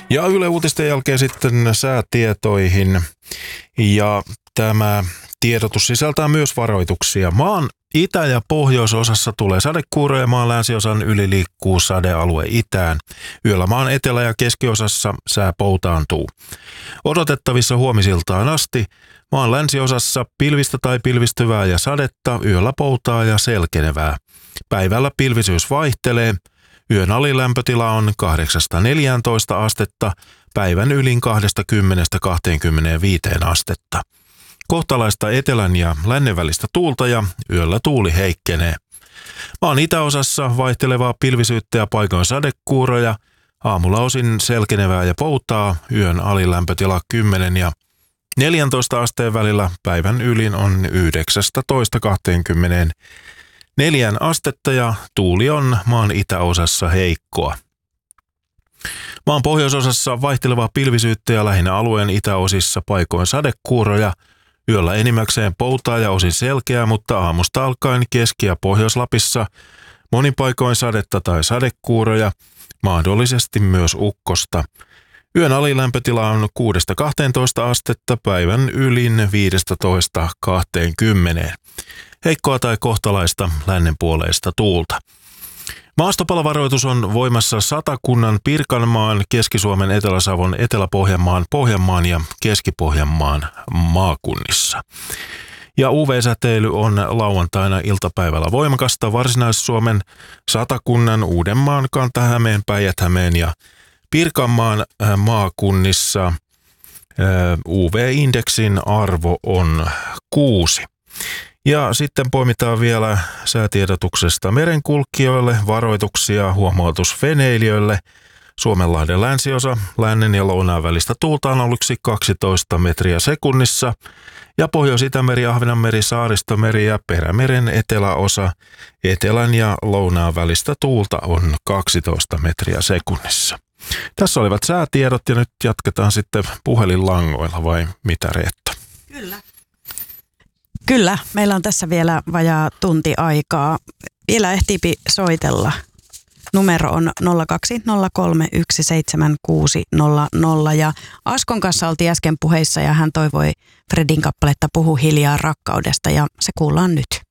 Ja Yle Uutisten jälkeen sitten säätietoihin. Ja tämä tiedotus sisältää myös varoituksia. Maan itä- ja pohjoisosassa tulee sadekuuroja ja maan länsiosan yli liikkuu sadealue itään. Yöllä maan etelä- ja keskiosassa sää poutaantuu. Odotettavissa huomisiltaan asti maan länsiosassa pilvistä tai pilvistyvää ja sadetta, yöllä poutaa ja selkenevää. Päivällä pilvisyys vaihtelee. Yön alilämpötila on 8–14 astetta, päivän ylin 20–25 astetta. Kohtalaista etelän ja lännen välistä tuulta ja yöllä tuuli heikkenee. Maan itäosassa vaihtelevaa pilvisyyttä ja paikoin sadekuuroja, aamulla osin selkenevää ja poutaa, yön alilämpötila 10 ja 14 asteen välillä, päivän ylin on 19–24 astetta ja tuuli on maan itäosassa heikkoa. Maan pohjoisosassa vaihtelevaa pilvisyyttä ja lähinnä alueen itäosissa paikoin sadekuuroja, yöllä enimmäkseen poutaa ja osin selkeää, mutta aamusta alkaen Keski- ja Pohjois-Lapissa monin paikoin sadetta tai sadekuuroja, mahdollisesti myös ukkosta. Yön alilämpötila on 6–12 astetta, päivän ylin 15–20. Heikkoa tai kohtalaista lännenpuoleista tuulta. Maastopalovaroitus on voimassa Satakunnan, Pirkanmaan, Keski-Suomen, Etelä-Savon, Etelä-Pohjanmaan, Pohjanmaan ja Keski-Pohjanmaan maakunnissa. Ja UV-säteily on lauantaina iltapäivällä voimakasta Varsinais-Suomen, Satakunnan, Uudenmaan, Kanta-Hämeen, Päijät-Hämeen ja Pirkanmaan maakunnissa. UV-indeksin arvo on 6. Ja sitten poimitaan vielä säätiedotuksesta merenkulkijoille, varoituksia, huomautus veneilijöille. Suomenlahden länsiosa, lännen ja lounaan välistä tuulta on aluksi 12 metriä sekunnissa. Ja Pohjois-Itämeri, Ahvenanmeri, Saaristomeri ja Perämeren eteläosa, etelän ja lounaan välistä tuulta on 12 metriä sekunnissa. Tässä olivat säätiedot ja nyt jatketaan sitten puhelinlangoilla, vai mitä, Reetta? Kyllä, meillä on tässä vielä vajaa tunti aikaa. Vielä ehtiipi soitella. Numero on 0203176600 ja Askon kanssa oltiin äsken puheissa ja hän toivoi Fredin kappaletta Puhu hiljaa rakkaudesta ja se kuullaan nyt.